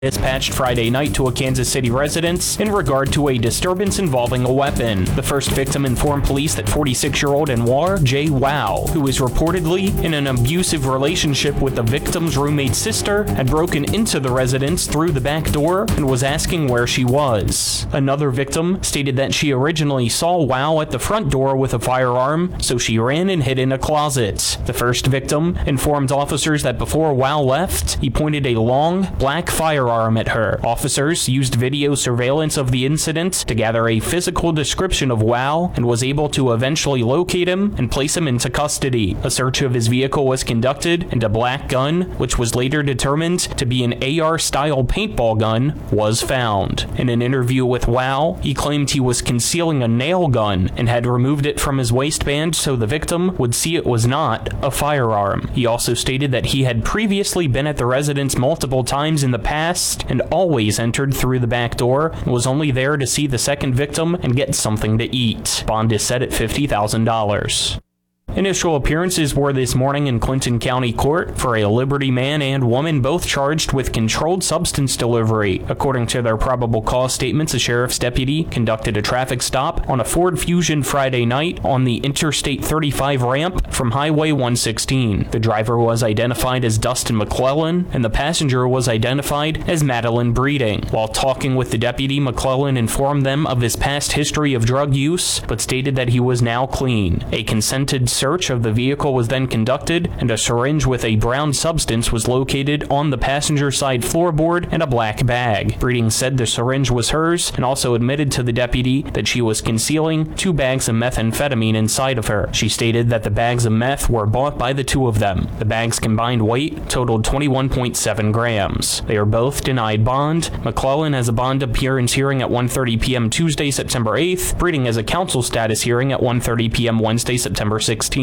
dispatched Friday night to a Kansas City residence in regard to a disturbance involving a weapon. The first victim informed police that 46-year-old Anwar J. Wow, who was reportedly in an abusive relationship with the victim's roommate's sister, had broken into the residence through the back door and was asking where she was. Another victim stated that she originally saw Wow at the front door with a firearm, so she ran and hid in a closet. The first victim informed officers that before Wow left, he pointed a long, black firearm at her. Officers used video surveillance of the incident to gather a physical description of Wow and was able to eventually locate him and place him into custody. A search of his vehicle was conducted and a black gun, which was later determined to be an AR-style paintball gun, was found. In an interview with Wow, he claimed he was concealing a nail gun and had removed it from his waistband so the victim would see it was not a firearm. He also stated that he had previously been at the residence multiple times in the past and always entered through the back door and was only there to see the second victim and get something to eat. Bond is set at $50,000. Initial appearances were this morning in Clinton County Court for a Liberty man and woman both charged with controlled substance delivery. According to their probable cause statements, a sheriff's deputy conducted a traffic stop on a Ford Fusion Friday night on the Interstate 35 ramp from Highway 116. The driver was identified as Dustin McClellan, and the passenger was identified as Madeline Breeding. While talking with the deputy, McClellan informed them of his past history of drug use, but stated that he was now clean. A consented search of the vehicle was then conducted, and a syringe with a brown substance was located on the passenger side floorboard and a black bag. Breeding said the syringe was hers and also admitted to the deputy that she was concealing 2 bags of methamphetamine inside of her. She stated that the bags of meth were bought by the two of them. The bags' combined weight totaled 21.7 grams. They are both denied bond. McClellan has a bond appearance hearing at 1:30 p.m. Tuesday, September 8th. Breeding has a counsel status hearing at 1:30 p.m. Wednesday, September 16th.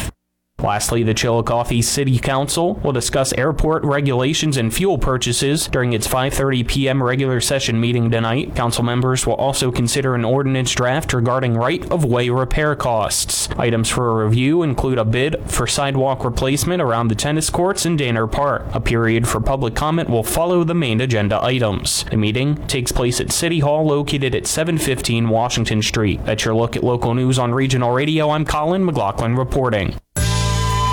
Lastly, the Chillicothe City Council will discuss airport regulations and fuel purchases during its 5:30 p.m. regular session meeting tonight. Council members will also consider an ordinance draft regarding right-of-way repair costs. Items for a review include a bid for sidewalk replacement around the tennis courts in Danner Park. A period for public comment will follow the main agenda items. The meeting takes place at City Hall, located at 715 Washington Street. That's your look at local news on Regional Radio. I'm Colin McLaughlin reporting.